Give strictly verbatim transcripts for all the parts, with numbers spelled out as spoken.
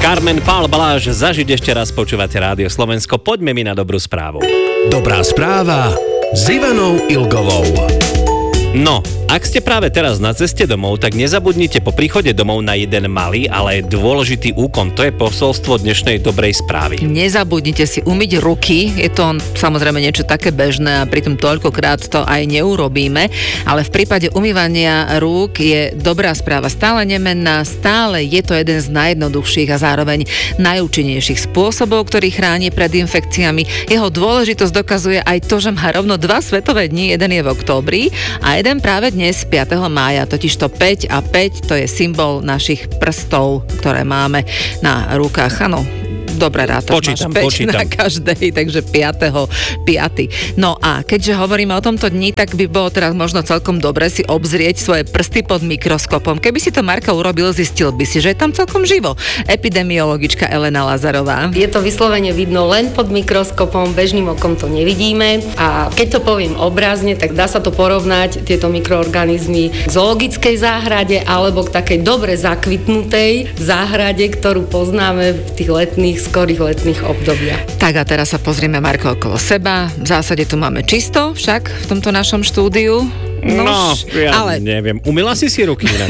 Carmen Paul Baláž, zažiť ešte raz, počúvate Rádio Slovensko. Poďme mi na dobrú správu. Dobrá správa s Ivanou Ilgovou. No, ak ste práve teraz na ceste domov, tak nezabudnite po príchode domov na jeden malý, ale dôležitý úkon. To je posolstvo dnešnej dobrej správy. Nezabudnite si umyť ruky. Je to samozrejme niečo také bežné a pritom toľkokrát to aj neurobíme, ale v prípade umývania rúk je dobrá správa stále nemenná, stále je to jeden z najjednoduchších a zároveň najúčinnejších spôsobov, ktorý chráni pred infekciami. Jeho dôležitosť dokazuje aj to, že má rovno dva svetové dni, jeden je v októbri a jeden práve dnes piateho mája, totižto päť a päť, to je symbol našich prstov, ktoré máme na rukách. Áno, dobre rátaš, počítam, máš päť počítam. na každej, takže piateho piaty No a keďže hovoríme o tomto dni, tak by bolo teraz možno celkom dobre si obzrieť svoje prsty pod mikroskopom. Keby si to Marko urobil, zistil by si, že je tam celkom živo. Epidemiologička Elena Lazarová. Je to vyslovene vidno len pod mikroskopom, bežným okom to nevidíme a keď to poviem obrazne, tak dá sa to porovnať, tieto mikroorganizmy k zoologickej záhrade alebo k takej dobre zakvitnutej záhrade, ktorú poznáme v tých letných skorých letných obdobia. Tak a teraz sa pozrieme, Marko, okolo seba. V zásade tu máme čisto však v tomto našom štúdiu. No, ja ale... neviem. Umyla si si ruky inak?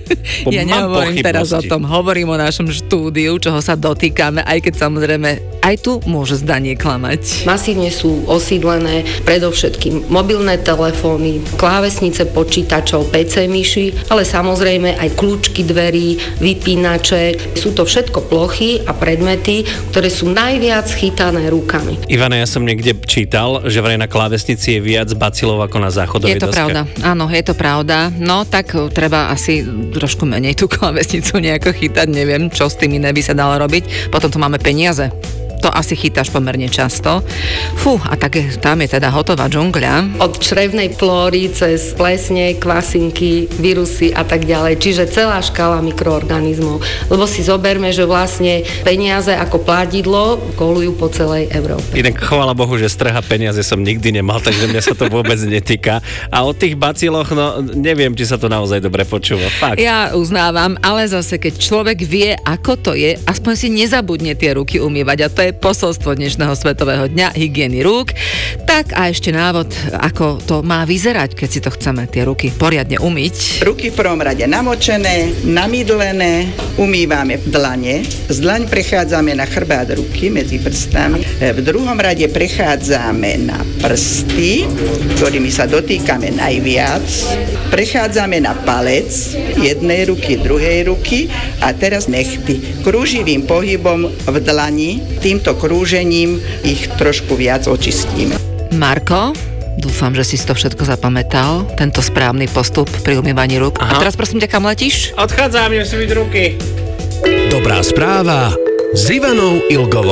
Ja nehovorím teraz o tom, hovorím o našom štúdiu, čoho sa dotýkame, aj keď samozrejme aj tu môže zdanie klamať. Masívne sú osídlené predovšetkým mobilné telefóny, klávesnice počítačov, pé cé myši, ale samozrejme aj kľúčky dverí, vypínače. Sú to všetko plochy a predmety, ktoré sú najviac chytané rukami. Ivana, ja som niekde čítal, že vraj na klávesnici je viac bacilov ako na záchodovej doske. Je to doske. pravda, áno, je to pravda. No tak treba asi trošku menej tú klávesnicu nejako chytať, neviem, čo s tým iné by sa dalo robiť. Potom tu máme peniaze. To asi chytáš pomerne často. Fú, a tak je, tam je teda hotová džungľa. Od črevnej flóry cez plesne, kvasinky, vírusy a tak ďalej. Čiže celá škála mikroorganizmov. Lebo si zoberme, že vlastne peniaze ako plátidlo kolujú po celej Európe. Inak chvála Bohu, že strha peniaze som nikdy nemal, takže mňa sa to vôbec netýka. A o tých baciloch, no neviem, či sa to naozaj dobre počúva. Fakt. Ja uznávam, ale zase keď človek vie, ako to je, aspoň si nezabudne tie ruky umývať a to je posolstvo dnešného Svetového dňa hygieny rúk. Tak a ešte návod, ako to má vyzerať, keď si to chceme tie ruky poriadne umyť. Ruky v prvom rade namočené, namydlené, umývame v dlane. Z dlaň prechádzame na chrbát ruky medzi prstami. V druhom rade prechádzame na prsty, ktorými sa dotýkame najviac. Prechádzame na palec jednej ruky, druhej ruky a teraz nechty. Krúživým pohybom v dlani, týmto krúžením ich trošku viac očistíme. Marko, dúfam, že si to všetko zapamätal, tento správny postup pri umývaní rúk. Aha. A teraz prosím ťa, kam letíš? Odchádzam, idem si myť ruky. Dobrá správa s Ivanou Ilgovou.